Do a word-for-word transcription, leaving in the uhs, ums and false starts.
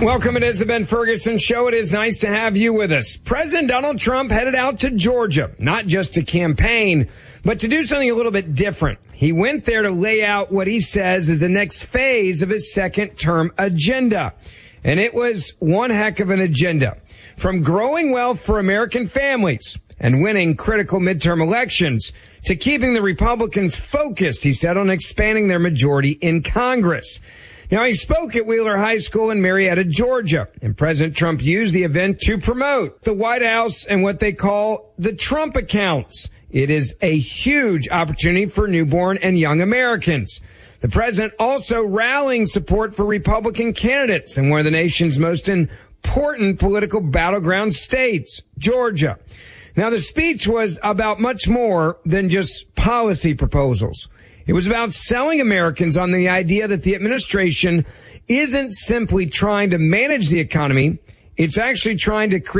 Welcome. It is the Ben Ferguson Show. It is nice to have you with us. President Donald Trump headed out to Georgia, not just to campaign, but to do something a little bit different. He went there to lay out what he says is the next phase of his second term agenda. And it was one heck of an agenda. From growing wealth for American families and winning critical midterm elections to keeping the Republicans focused, he said, on expanding their majority in Congress. Now, he spoke at Wheeler High School in Marietta, Georgia, and President Trump used the event to promote the White House and what they call the Trump accounts. It is a huge opportunity for newborn and young Americans. The president also rallying support for Republican candidates in one of the nation's most important political battleground states, Georgia. Now, the speech was about much more than just policy proposals. It was about selling Americans on the idea that the administration isn't simply trying to manage the economy. It's actually trying to create